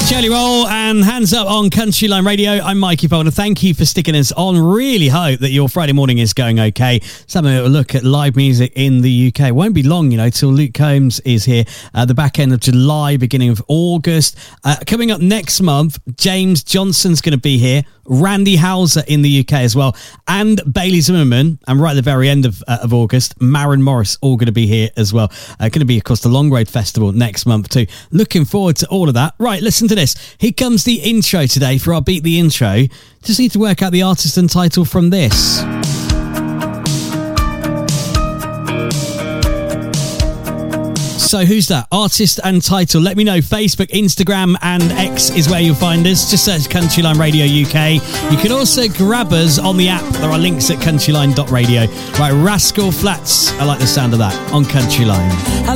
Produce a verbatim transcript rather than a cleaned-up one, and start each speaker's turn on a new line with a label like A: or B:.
A: Jelly Roll and Hands Up on Country Line Radio. I'm Mikey Boulder. Thank you for sticking us on. Really hope that your Friday morning is going okay. Let's have a look at live music in the U K. It won't be long, you know, till Luke Combs is here at the back end of July, beginning of August. Uh, coming up next month, James Johnson's going to be here. Randy Houser in the U K as well, and Bailey Zimmerman, and right at the very end of, uh, of August, Maren Morris, all going to be here as well. Uh, going to be, of course, the Long Road Festival next month too. Looking forward to all of that. Right, listen to this. Here comes the intro today for our Beat the Intro. Just need to work out the artist and title from this. So who's that? Artist and title. Let me know. Facebook, Instagram and X is where you'll find us. Just search Countryline Radio U K. You can also grab us on the app. There are links at countryline dot radio. Right, Rascal Flatts. I like the sound of that on Countryline.